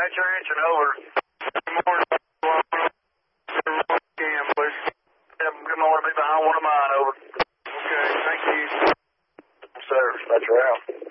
Dispatcher answering over. Good morning. Please. Good morning. Be behind one of mine, over. Okay, thank you. Sir, dispatcher out.